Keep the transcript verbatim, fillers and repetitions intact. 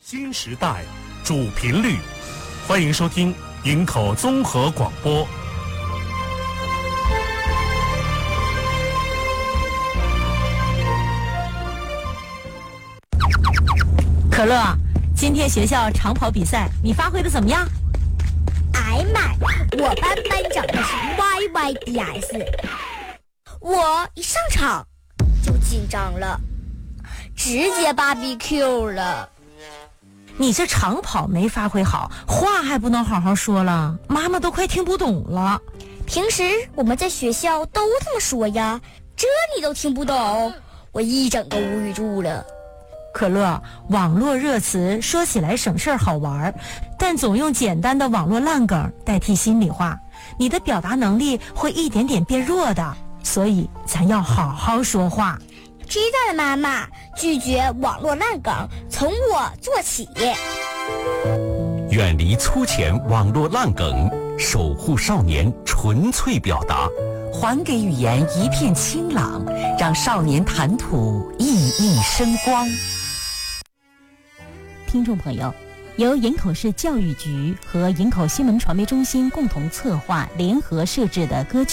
新时代主频率，欢迎收听营口综合广播。 可乐，今天学校长跑比赛你发挥的怎么样？ 哎妈，我班班长的是 Y Y D S， 我一上场就紧张了，直接 B B Q 了。 你这长跑没发挥好，话还不能好好说了，妈妈都快听不懂了。 平时我们在学校都这么说呀，这你都听不懂，我一整个无语住了。 可乐，网络热词说起来省事儿好玩，但总用简单的网络烂梗代替心里话，你的表达能力会一点点变弱的，所以咱要好好说话。 知道了，妈妈，拒绝网络烂梗，从我做起。 远离粗浅网络烂梗，守护少年纯粹表达， 还给语言一片清朗，让少年谈吐熠熠生光。 听众朋友，由营口市教育局和营口新闻传媒中心共同策划联合设置的歌曲